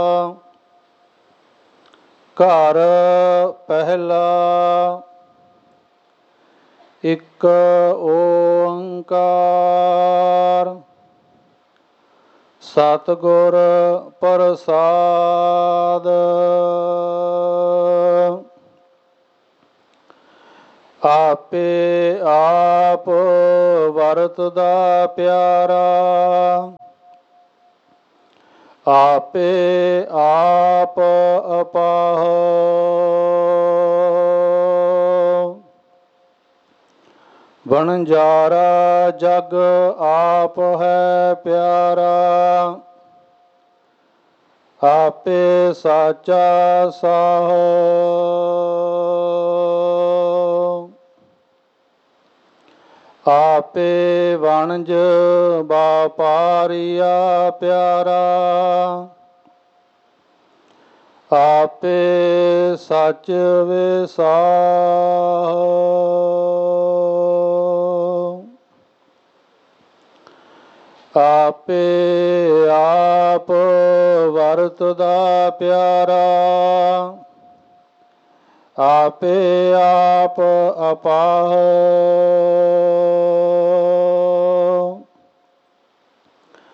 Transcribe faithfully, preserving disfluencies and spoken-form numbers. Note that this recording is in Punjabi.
ਘਰ ਪਹਿਲਾ ਇੱਕ ਓੰਕਾਰ ਸਤਿਗੁਰ ਪ੍ਰਸਾਦ। ਆਪੇ ਆਪ ਵਰਤਦਾ ਪਿਆਰਾ, ਆਪੇ ਆਪ ਅਪਾਹੁ। ਵਣਜਾਰਾ ਜਗ ਆਪ ਹੈ ਪਿਆਰਾ, ਆਪੇ ਸਾਚਾ ਸਾਹੁ। ਆਪੇ ਵਣਜ ਵਾਪਾਰੀਆ ਪਿਆਰਾ, ਆਪੇ ਸੱਚ ਵਿਸਾਹੁ। ਆਪੇ ਆਪ ਵਰਤਦਾ ਪਿਆਰਾ, ਆਪੇ ਆਪ ਅਪਾਹੁ।